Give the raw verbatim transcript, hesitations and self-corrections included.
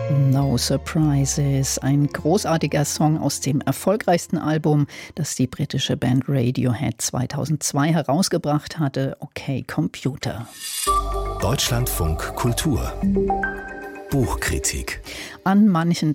No Surprises, ein großartiger Song aus dem erfolgreichsten Album, das die britische Band Radiohead zweitausendzwei herausgebracht hatte, Okay Computer. Deutschlandfunk Kultur. Buchkritik. An manchen